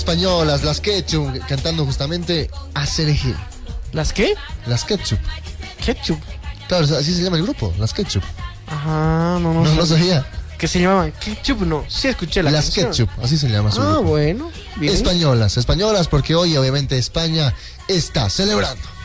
Españolas, las Ketchup, cantando justamente Hacer Eje. ¿Las qué? Las Ketchup. Ketchup. Claro, así se llama el grupo, las Ketchup. Ajá, no No, no sabía. ¿Que se llamaban Ketchup? No, sí escuché la Las canción. Ketchup, así se llama su grupo. Bueno, bien. Españolas, españolas, porque hoy obviamente España está celebrando.